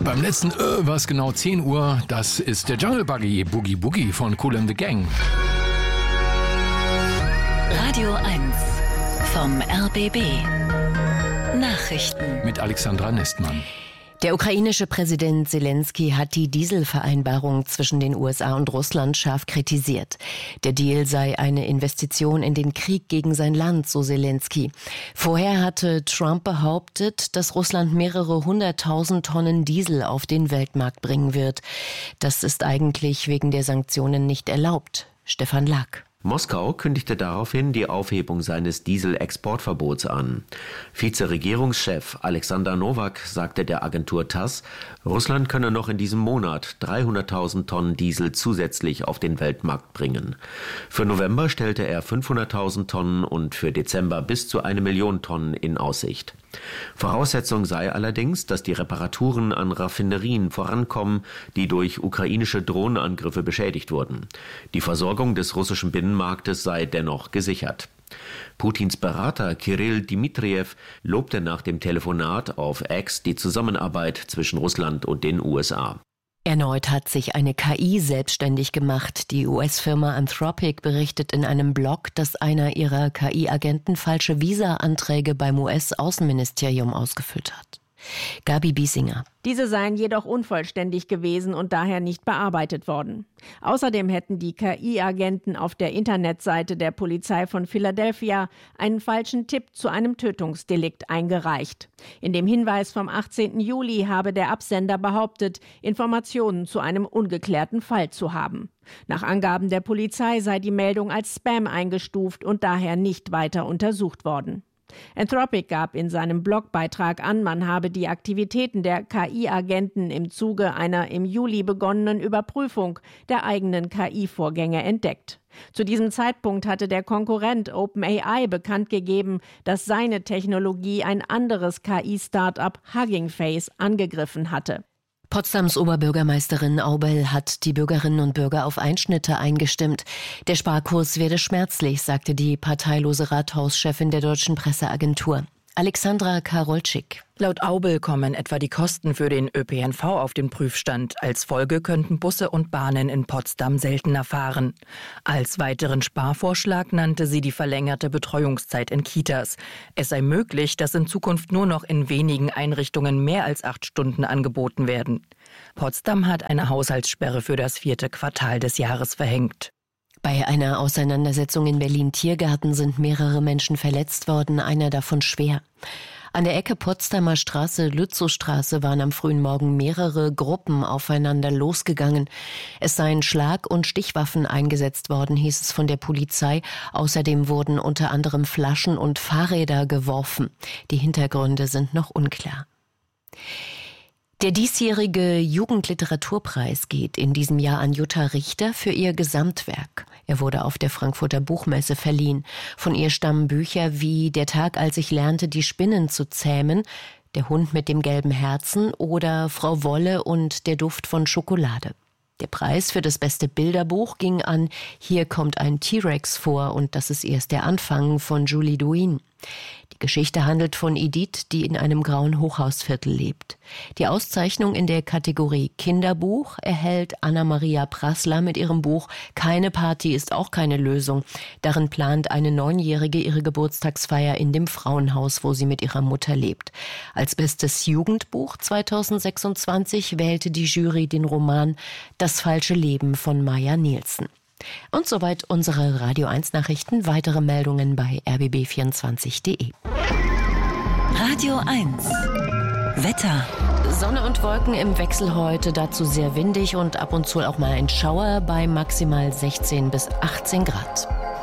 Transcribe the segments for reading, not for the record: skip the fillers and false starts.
beim letzten war es genau 10 Uhr. Das ist der Jungle Buggy, Boogie Boogie von Kool and the Gang. Radio 1 vom RBB. Nachrichten Mit Alexandra Nestmann. Der ukrainische Präsident Zelensky hat die Dieselvereinbarung zwischen den USA und Russland scharf kritisiert. Der Deal sei eine Investition in den Krieg gegen sein Land, so Zelensky. Vorher hatte Trump behauptet, dass Russland mehrere 100.000 Tonnen Diesel auf den Weltmarkt bringen wird. Das ist eigentlich wegen der Sanktionen nicht erlaubt. Stefan Lack. Moskau kündigte daraufhin die Aufhebung seines Dieselexportverbots an. Vizeregierungschef Alexander Nowak sagte der Agentur TASS, Russland könne noch in diesem Monat 300.000 Tonnen Diesel zusätzlich auf den Weltmarkt bringen. Für November stellte er 500.000 Tonnen und für Dezember bis zu 1 Million Tonnen in Aussicht. Voraussetzung sei allerdings, dass die Reparaturen an Raffinerien vorankommen, die durch ukrainische Drohnenangriffe beschädigt wurden. Die Versorgung des russischen Binnenmarktes sei dennoch gesichert. Putins Berater Kirill Dmitrijew lobte nach dem Telefonat auf X die Zusammenarbeit zwischen Russland und den USA. Erneut hat sich eine KI selbstständig gemacht. Die US-Firma Anthropic berichtet in einem Blog, dass einer ihrer KI-Agenten falsche Visa-Anträge beim US-Außenministerium ausgefüllt hat. Gabi Biesinger. Diese seien jedoch unvollständig gewesen und daher nicht bearbeitet worden. Außerdem hätten die KI-Agenten auf der Internetseite der Polizei von Philadelphia einen falschen Tipp zu einem Tötungsdelikt eingereicht. In dem Hinweis vom 18. Juli habe der Absender behauptet, Informationen zu einem ungeklärten Fall zu haben. Nach Angaben der Polizei sei die Meldung als Spam eingestuft und daher nicht weiter untersucht worden. Anthropic gab in seinem Blogbeitrag an, man habe die Aktivitäten der KI-Agenten im Zuge einer im Juli begonnenen Überprüfung der eigenen KI-Vorgänge entdeckt. Zu diesem Zeitpunkt hatte der Konkurrent OpenAI bekannt gegeben, dass seine Technologie ein anderes KI-Startup Hugging Face angegriffen hatte. Potsdams Oberbürgermeisterin Aubel hat die Bürgerinnen und Bürger auf Einschnitte eingestimmt. Der Sparkurs werde schmerzlich, sagte die parteilose Rathauschefin der Deutschen Presseagentur. Alexandra Karolczyk. Laut Aubel kommen etwa die Kosten für den ÖPNV auf den Prüfstand. Als Folge könnten Busse und Bahnen in Potsdam seltener fahren. Als weiteren Sparvorschlag nannte sie die verlängerte Betreuungszeit in Kitas. Es sei möglich, dass in Zukunft nur noch in wenigen Einrichtungen mehr als 8 Stunden angeboten werden. Potsdam hat eine Haushaltssperre für das 4. Quartal des Jahres verhängt. Bei einer Auseinandersetzung in Berlin-Tiergarten sind mehrere Menschen verletzt worden, einer davon schwer. An der Ecke Potsdamer Straße-Lützowstraße waren am frühen Morgen mehrere Gruppen aufeinander losgegangen. Es seien Schlag- und Stichwaffen eingesetzt worden, hieß es von der Polizei. Außerdem wurden unter anderem Flaschen und Fahrräder geworfen. Die Hintergründe sind noch unklar. Der diesjährige Jugendliteraturpreis geht in diesem Jahr an Jutta Richter für ihr Gesamtwerk. Er wurde auf der Frankfurter Buchmesse verliehen. Von ihr stammen Bücher wie Der Tag, als ich lernte, die Spinnen zu zähmen, Der Hund mit dem gelben Herzen oder Frau Wolle und der Duft von Schokolade. Der Preis für das beste Bilderbuch ging an Hier kommt ein T-Rex vor und das ist erst der Anfang von Julie Douin. Die Geschichte handelt von Edith, die in einem grauen Hochhausviertel lebt. Die Auszeichnung in der Kategorie Kinderbuch erhält Anna-Maria Prassler mit ihrem Buch Keine Party ist auch keine Lösung. Darin plant eine 9-Jährige ihre Geburtstagsfeier in dem Frauenhaus, wo sie mit ihrer Mutter lebt. Als bestes Jugendbuch 2026 wählte die Jury den Roman Das falsche Leben von Maja Nielsen. Und soweit unsere Radio 1 Nachrichten. Weitere Meldungen bei rbb24.de. Radio 1 Wetter. Sonne und Wolken im Wechsel heute, dazu sehr windig und ab und zu auch mal ein Schauer bei maximal 16 bis 18 Grad.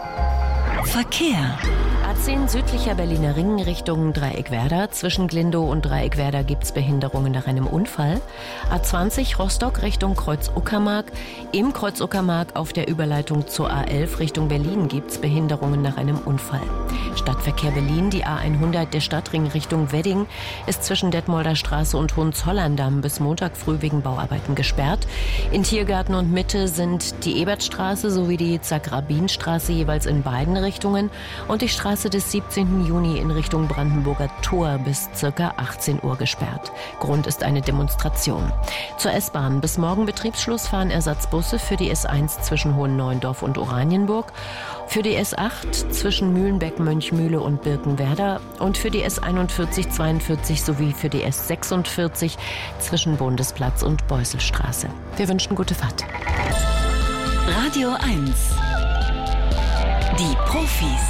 Verkehr. A10 südlicher Berliner Ring Richtung Dreieckwerder. Zwischen Glindow und Dreieckwerder gibt es Behinderungen nach einem Unfall. A20 Rostock Richtung Kreuz-Uckermark. Im Kreuz-Uckermark auf der Überleitung zur A11 Richtung Berlin gibt es Behinderungen nach einem Unfall. Stadtverkehr Berlin, die A100 der Stadtring Richtung Wedding ist zwischen Detmolder Straße und Hohenzollern-Damm bis Montag früh wegen Bauarbeiten gesperrt. In Tiergarten und Mitte sind die Ebertstraße sowie die Zagrabinstraße jeweils in beiden Richtungen und die Straße Straße des 17. Juni in Richtung Brandenburger Tor bis ca. 18 Uhr gesperrt. Grund ist eine Demonstration. Zur S-Bahn. Bis morgen Betriebsschluss fahren Ersatzbusse für die S1 zwischen Hohenneuendorf und Oranienburg, für die S8 zwischen Mühlenbeck, Mönchmühle und Birkenwerder und für die S41, 42 sowie für die S46 zwischen Bundesplatz und Beusselstraße. Wir wünschen gute Fahrt. Radio 1. Die Profis.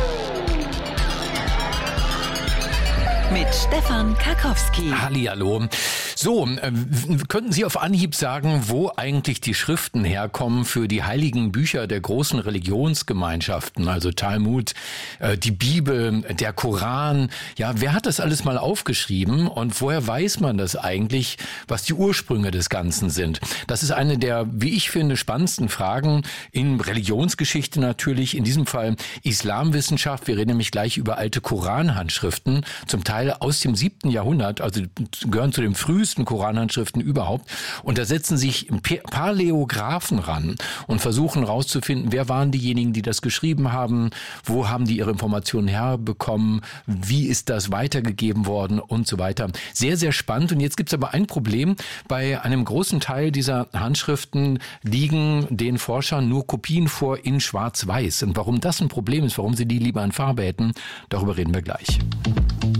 Mit Stefan Karkowski. Hallihallo. So, könnten Sie auf Anhieb sagen, wo eigentlich die Schriften herkommen für die heiligen Bücher der großen Religionsgemeinschaften, also Talmud, die Bibel, der Koran? Ja, wer hat das alles mal aufgeschrieben und woher weiß man das eigentlich, was die Ursprünge des Ganzen sind? Das ist eine der, wie ich finde, spannendsten Fragen in Religionsgeschichte natürlich, in diesem Fall Islamwissenschaft. Wir reden nämlich gleich über alte Koranhandschriften, zum Teil aus dem 7. Jahrhundert, also gehören zu den frühesten Koranhandschriften überhaupt. Und da setzen sich Paläographen ran und versuchen herauszufinden, wer waren diejenigen, die das geschrieben haben, wo haben die ihre Informationen herbekommen, wie ist das weitergegeben worden und so weiter. Sehr, sehr spannend. Und jetzt gibt es aber ein Problem. Bei einem großen Teil dieser Handschriften liegen den Forschern nur Kopien vor in Schwarz-Weiß. Und warum das ein Problem ist, warum sie die lieber in Farbe hätten, darüber reden wir gleich.